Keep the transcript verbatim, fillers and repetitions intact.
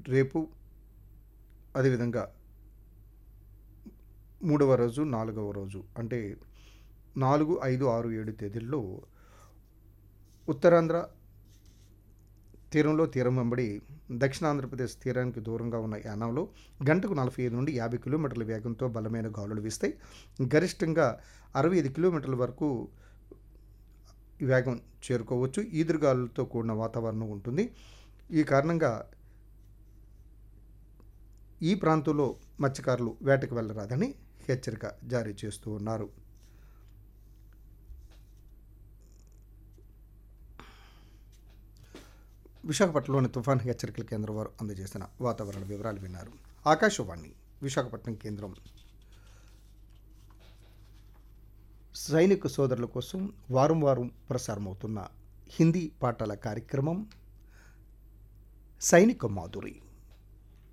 రేపు అదేవిధంగా మూడవ రోజు, నాలుగవ రోజు అంటే నాలుగు, ఐదు, ఆరు, ఏడు తేదీల్లో ఉత్తరాంధ్ర తీరంలో తీరం వెంబడి దక్షిణాంధ్రప్రదేశ్ తీరానికి దూరంగా ఉన్న యానంలో గంటకు నలభై ఐదు నుండి యాభై కిలోమీటర్ల వేగంతో బలమైన గాలులు వీస్తాయి. గరిష్టంగా అరవై ఐదు కిలోమీటర్ల వరకు వేగం చేరుకోవచ్చు. ఈదురుగాలులతో కూడిన వాతావరణం ఉంటుంది. ఈ కారణంగా ఈ ప్రాంతంలో మత్స్యకారులు వేటకు వెళ్ళరాదని హెచ్చరిక జారీ చేస్తూ ఉన్నారు. విశాఖపట్నంలోని తుఫాన్ హెచ్చరికల కేంద్రం వారు అందజేసిన వాతావరణ వివరాలు విన్నారు. ఆకాశవాణి విశాఖపట్నం కేంద్రం. సైనిక సోదరుల కోసం వారం వారం ప్రసారమవుతున్న హిందీ పాఠాల కార్యక్రమం సైనిక మాధురి.